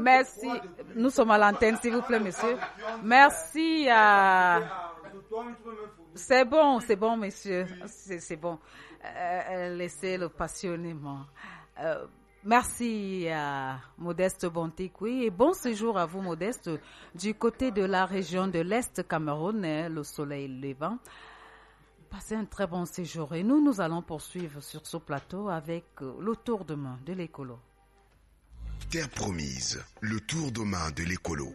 Merci. Nous sommes à l'antenne, s'il vous plaît, monsieur. Merci à... C'est bon, monsieur. C'est bon. Laissez-le passionnément. Merci à Modeste Bontekoui et bon séjour à vous, Modeste, du côté de la région de l'Est Cameroun, le soleil levant. Passez un très bon séjour et nous allons poursuivre sur ce plateau avec le tour de main de l'écolo. Terre promise, le tour de main de l'écolo.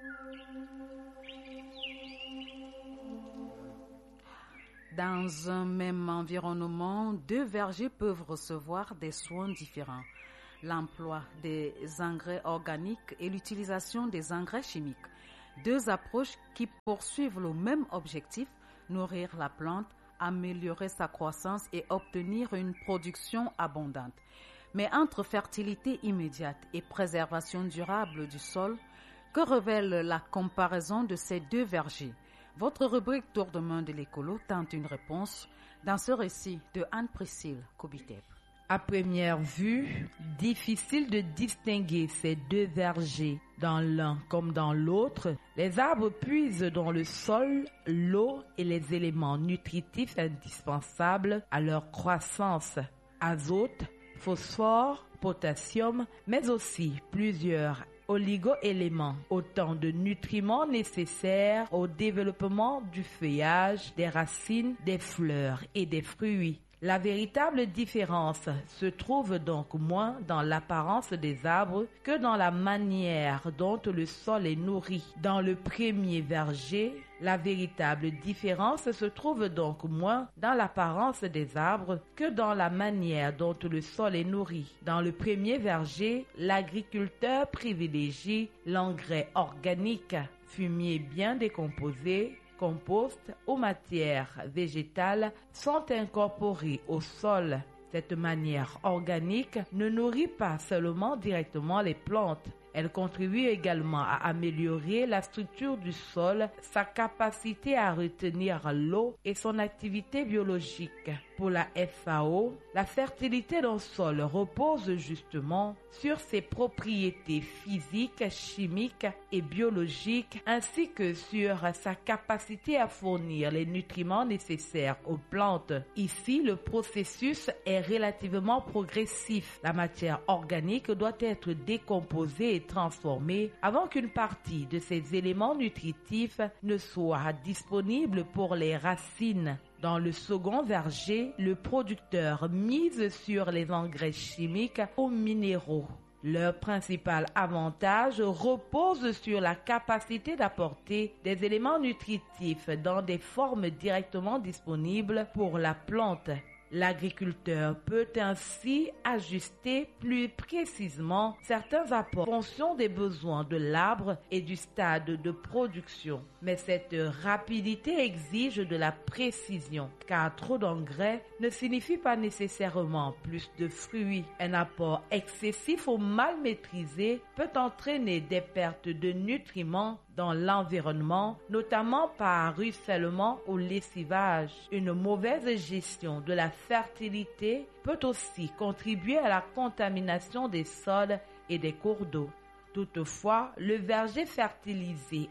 Dans un même environnement, deux vergers peuvent recevoir des soins différents. L'emploi des engrais organiques et l'utilisation des engrais chimiques. Deux approches qui poursuivent le même objectif, nourrir la plante, améliorer sa croissance et obtenir une production abondante. Mais entre fertilité immédiate et préservation durable du sol, que révèle la comparaison de ces deux vergers? Votre rubrique Tour de main de l'écolo tente une réponse dans ce récit de Anne-Priscille Kobiteb. À première vue, difficile de distinguer ces deux vergers. Dans l'un comme dans l'autre, les arbres puisent dans le sol l'eau et les éléments nutritifs indispensables à leur croissance. Azote, phosphore, potassium, mais aussi plusieurs oligo-éléments, autant de nutriments nécessaires au développement du feuillage, des racines, des fleurs et des fruits. La véritable différence se trouve donc moins dans l'apparence des arbres que dans la manière dont le sol est nourri. Dans le premier verger, la véritable différence se trouve donc moins dans l'apparence des arbres que dans la manière dont le sol est nourri. Dans le premier verger, l'agriculteur privilégie l'engrais organique, fumier bien décomposé, compost ou matières végétales sont incorporées au sol. Cette manière organique ne nourrit pas seulement directement les plantes. Elle contribue également à améliorer la structure du sol, sa capacité à retenir l'eau et son activité biologique. Pour la FAO, la fertilité d'un sol repose justement sur ses propriétés physiques, chimiques et biologiques, ainsi que sur sa capacité à fournir les nutriments nécessaires aux plantes. Ici, le processus est relativement progressif. La matière organique doit être décomposée et transformée avant qu'une partie de ces éléments nutritifs ne soit disponible pour les racines. Dans le second verger, le producteur mise sur les engrais chimiques ou minéraux. Leur principal avantage repose sur la capacité d'apporter des éléments nutritifs dans des formes directement disponibles pour la plante. L'agriculteur peut ainsi ajuster plus précisément certains apports en fonction des besoins de l'arbre et du stade de production. Mais cette rapidité exige de la précision, car trop d'engrais ne signifie pas nécessairement plus de fruits. Un apport excessif ou mal maîtrisé peut entraîner des pertes de nutriments dans l'environnement, notamment par ruissellement ou lessivage. Une mauvaise gestion de la fertilité peut aussi contribuer à la contamination des sols et des cours d'eau. Toutefois, le verger fertilisé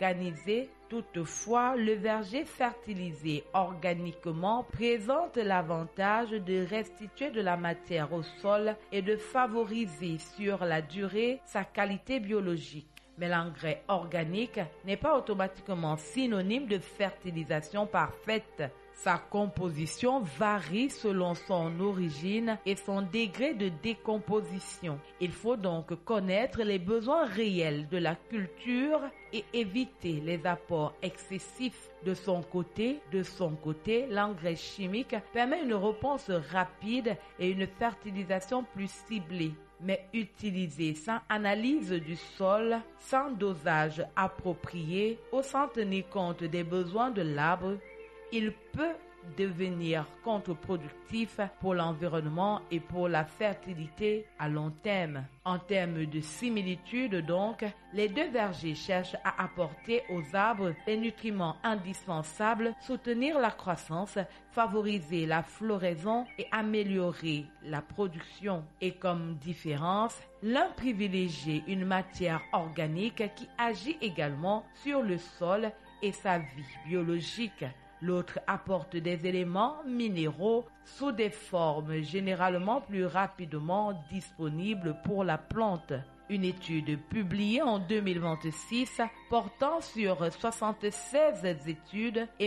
organiquement présente l'avantage de restituer de la matière au sol et de favoriser sur la durée sa qualité biologique. Mais l'engrais organique n'est pas automatiquement synonyme de fertilisation parfaite. Sa composition varie selon son origine et son degré de décomposition. Il faut donc connaître les besoins réels de la culture et éviter les apports excessifs. De son côté, l'engrais chimique permet une réponse rapide et une fertilisation plus ciblée. Mais utilisé sans analyse du sol, sans dosage approprié ou sans tenir compte des besoins de l'arbre, il peut devenir contre-productif pour l'environnement et pour la fertilité à long terme. En termes de similitude donc, les deux vergers cherchent à apporter aux arbres les nutriments indispensables, soutenir la croissance, favoriser la floraison et améliorer la production. Et comme différence, l'un privilégie une matière organique qui agit également sur le sol et sa vie biologique. L'autre apporte des éléments minéraux sous des formes généralement plus rapidement disponibles pour la plante. Une étude publiée en 2026 portant sur 76 études et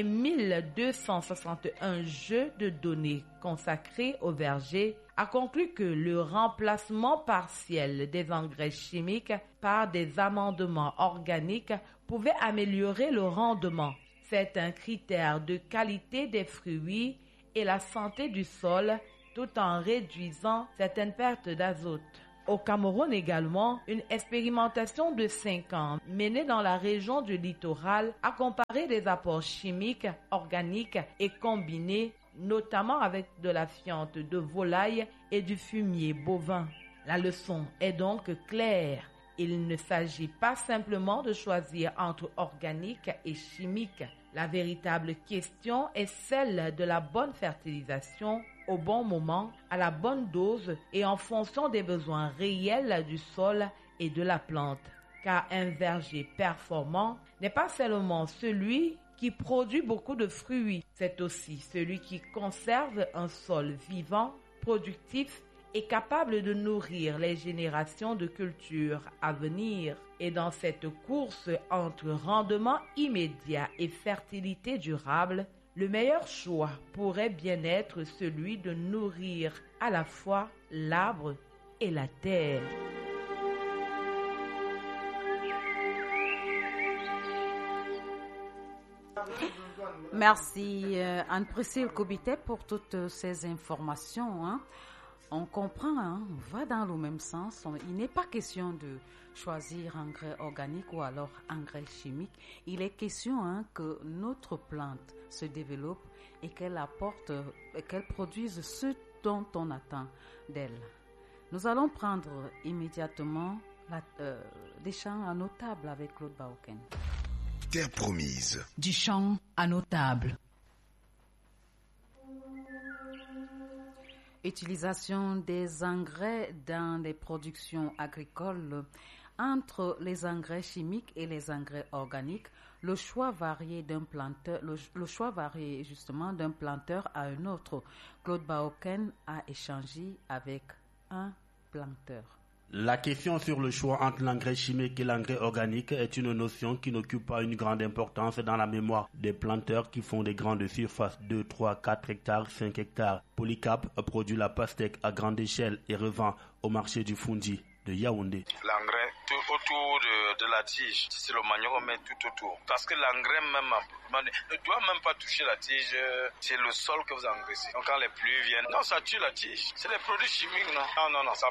1261 jeux de données consacrés au verger a conclu que le remplacement partiel des engrais chimiques par des amendements organiques pouvait améliorer le rendement. C'est un critère de qualité des fruits et la santé du sol tout en réduisant certaines pertes d'azote. Au Cameroun également, une expérimentation de 5 ans menée dans la région du littoral a comparé des apports chimiques, organiques et combinés, notamment avec de la fiente de volaille et du fumier bovin. La leçon est donc claire. Il ne s'agit pas simplement de choisir entre organique et chimique. La véritable question est celle de la bonne fertilisation au bon moment, à la bonne dose et en fonction des besoins réels du sol et de la plante. Car un verger performant n'est pas seulement celui qui produit beaucoup de fruits, c'est aussi celui qui conserve un sol vivant, productif et capable de nourrir les générations de cultures à venir. Et dans cette course entre rendement immédiat et fertilité durable, le meilleur choix pourrait bien être celui de nourrir à la fois l'arbre et la terre. Merci Anne-Priscille Kobitet pour toutes ces informations. On comprend, on va dans le même sens. Il n'est pas question de choisir engrais organique ou alors engrais chimique. Il est question que notre plante se développe et qu'elle apporte, qu'elle produise ce dont on attend d'elle. Nous allons prendre immédiatement des chants à nos tables avec Claude Baoken. Terre promise. Du chant à nos tables. Utilisation des engrais dans les productions agricoles. Entre les engrais chimiques et les engrais organiques, le choix varie justement d'un planteur à un autre. Claude Baoken a échangé avec un planteur. La question sur le choix entre l'engrais chimique et l'engrais organique est une notion qui n'occupe pas une grande importance dans la mémoire des planteurs qui font des grandes surfaces 2, 3, 4 hectares, 5 hectares. Polycap produit la pastèque à grande échelle et revend au marché du Fundi de Yaoundé. L'engrais tout autour de la tige, c'est le manioc qu'on met tout autour. Parce que l'engrais même ne doit même pas toucher la tige, c'est le sol que vous engraissez. Donc quand les pluies viennent, non, ça tue la tige. C'est les produits chimiques, non, ça